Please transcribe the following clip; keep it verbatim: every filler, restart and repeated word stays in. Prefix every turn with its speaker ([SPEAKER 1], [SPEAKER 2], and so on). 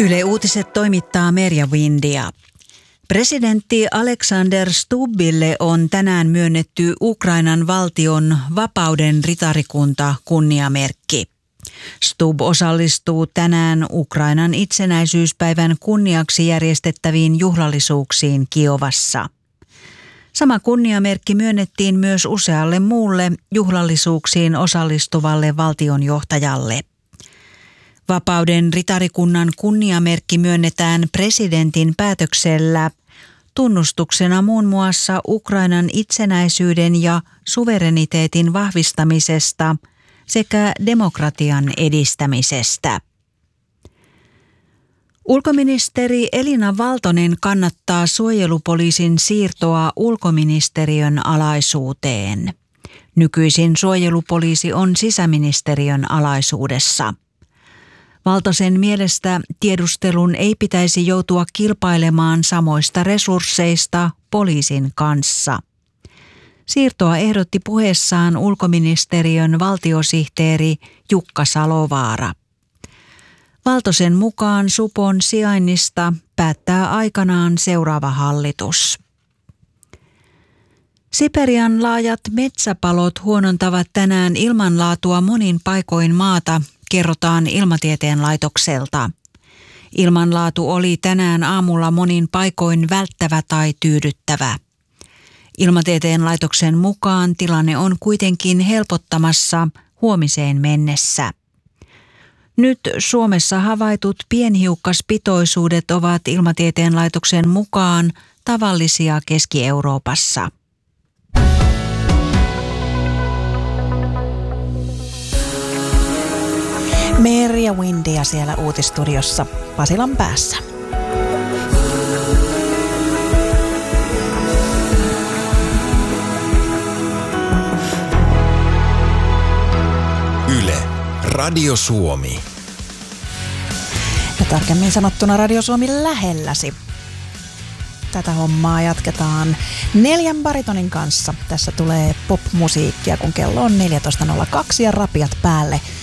[SPEAKER 1] Yle Uutiset toimittaa Merja Windia. Presidentti Alexander Stubbille on tänään myönnetty Ukrainan valtion vapauden ritarikunta kunniamerkki. Stubb osallistuu tänään Ukrainan itsenäisyyspäivän kunniaksi järjestettäviin juhlallisuuksiin Kiovassa. Sama kunniamerkki myönnettiin myös usealle muulle juhlallisuuksiin osallistuvalle valtionjohtajalle. Vapauden ritarikunnan kunniamerkki myönnetään presidentin päätöksellä tunnustuksena muun muassa Ukrainan itsenäisyyden ja suvereniteetin vahvistamisesta sekä demokratian edistämisestä. Ulkoministeri Elina Valtonen kannattaa suojelupoliisin siirtoa ulkoministeriön alaisuuteen. Nykyisin suojelupoliisi on sisäministeriön alaisuudessa. Valtosen mielestä tiedustelun ei pitäisi joutua kilpailemaan samoista resursseista poliisin kanssa. Siirtoa ehdotti puheessaan ulkoministeriön valtiosihteeri Jukka Salovaara. Valtosen mukaan Supon sijainnista päättää aikanaan seuraava hallitus. Siperian laajat metsäpalot huonontavat tänään ilmanlaatua monin paikoin maata, kerrotaan Ilmatieteen laitokselta. Ilmanlaatu oli tänään aamulla monin paikoin välttävä tai tyydyttävä. Ilmatieteen laitoksen mukaan tilanne on kuitenkin helpottamassa huomiseen mennessä. Nyt Suomessa havaitut pienhiukkaspitoisuudet ovat Ilmatieteen laitoksen mukaan tavallisia Keski-Euroopassa.
[SPEAKER 2] Merja Windia siellä uutistudiossa Pasilan päässä.
[SPEAKER 3] Yle, Radio Suomi.
[SPEAKER 2] Ja tarkemmin sanottuna Radio Suomi lähelläsi. Tätä hommaa jatketaan neljän baritonin kanssa. Tässä tulee pop-musiikkia, kun kello on neljätoista nolla kaksi ja rapiat päälle.